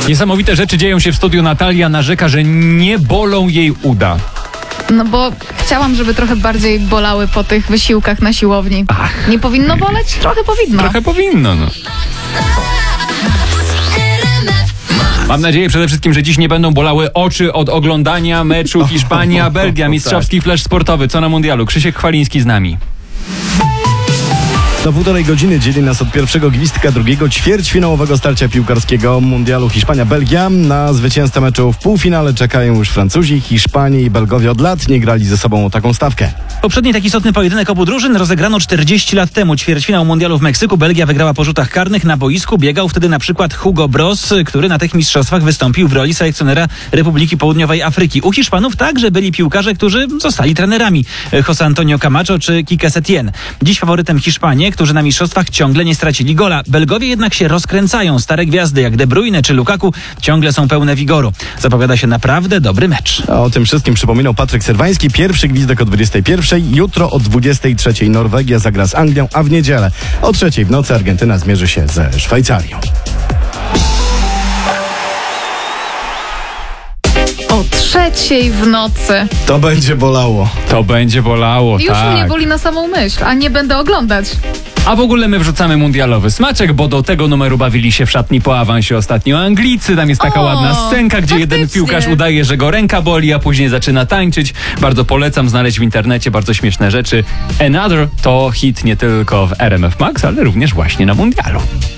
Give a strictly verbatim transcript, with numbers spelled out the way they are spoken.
Niesamowite rzeczy dzieją się w studiu. Natalia narzeka, że nie bolą jej uda. No bo chciałam, żeby trochę bardziej bolały po tych wysiłkach na siłowni. Ach. Nie powinno boleć? Trochę powinno. Trochę powinno, no. Mam nadzieję przede wszystkim, że dziś nie będą bolały oczy od oglądania meczu Hiszpania-Belgia, mistrzowski flash sportowy. Co na mundialu? Krzysiek Chwaliński z nami. Do półtorej godziny dzieli nas od pierwszego gwizdka drugiego ćwierćfinałowego starcia piłkarskiego mundialu Hiszpania-Belgia. Na zwycięzcę meczu w półfinale czekają już Francuzi. Hiszpanie i Belgowie od lat nie grali ze sobą o taką stawkę. Poprzedni taki istotny pojedynek obu drużyn rozegrano czterdzieści lat temu. Ćwierćfinał mundialu w Meksyku. Belgia wygrała po rzutach karnych. Na boisku biegał wtedy na przykład Hugo Bros, który na tych mistrzostwach wystąpił w roli selekcjonera Republiki Południowej Afryki. U Hiszpanów także byli piłkarze, którzy zostali trenerami. José Antonio Camacho czy Quique Setién. Dziś faworytem Hiszpanie, którzy na mistrzostwach ciągle nie stracili gola. Belgowie jednak się rozkręcają. Stare gwiazdy jak De Bruyne czy Lukaku ciągle są pełne wigoru. Zapowiada się naprawdę dobry mecz. A o tym wszystkim przypominał Patryk Serwański. Pierwszy gwizdek o dwudziestej pierwszej. Jutro o dwudziestej trzeciej Norwegia zagra z Anglią, a w niedzielę o trzeciej w nocy Argentyna zmierzy się ze Szwajcarią. O trzeciej w nocy. To będzie bolało. To będzie bolało, Już tak. mnie boli na samą myśl, a nie będę oglądać. A w ogóle my wrzucamy mundialowy smaczek, bo do tego numeru bawili się w szatni po awansie ostatnio Anglicy. Tam jest taka O, ładna scenka, gdzie jeden faktycznie. piłkarz udaje, że go ręka boli, a później zaczyna tańczyć. Bardzo polecam znaleźć w internecie bardzo śmieszne rzeczy. Another to hit nie tylko w R M F Max, ale również właśnie na mundialu.